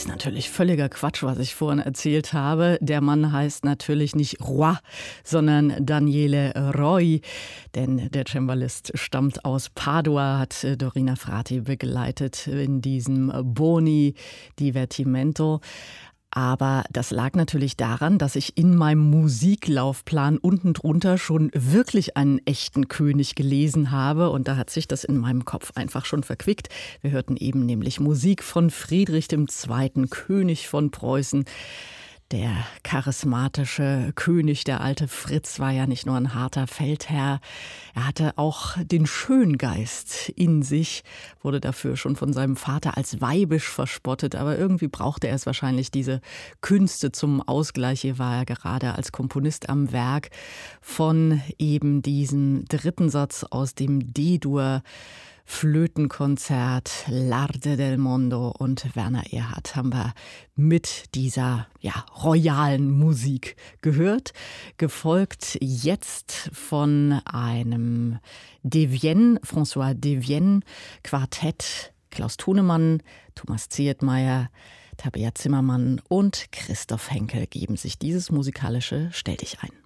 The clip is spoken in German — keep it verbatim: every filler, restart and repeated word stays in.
Ist natürlich völliger Quatsch, was ich vorhin erzählt habe. Der Mann heißt natürlich nicht Roy, sondern Daniele Roy. Denn der Cembalist stammt aus Padua, hat Dorina Frati begleitet in diesem Boni Divertimento. Aber das lag natürlich daran, dass ich in meinem Musiklaufplan unten drunter schon wirklich einen echten König gelesen habe. Und da hat sich das in meinem Kopf einfach schon verquickt. Wir hörten eben nämlich Musik von Friedrich der Zweite., König von Preußen. Der charismatische König, der alte Fritz, war ja nicht nur ein harter Feldherr. Er hatte auch den Schöngeist in sich, wurde dafür schon von seinem Vater als weibisch verspottet. Aber irgendwie brauchte er es wahrscheinlich, diese Künste zum Ausgleich. Hier war er gerade als Komponist am Werk von eben diesem dritten Satz aus dem D-Dur. Flötenkonzert, L'Arte del Mondo und Werner Erhard haben wir mit dieser ja, royalen Musik gehört. Gefolgt jetzt von einem Devienne, François Devienne Quartett, Klaus Thunemann, Thomas Zietmeier, Tabea Zimmermann und Christoph Henkel geben sich dieses musikalische Stell dich ein.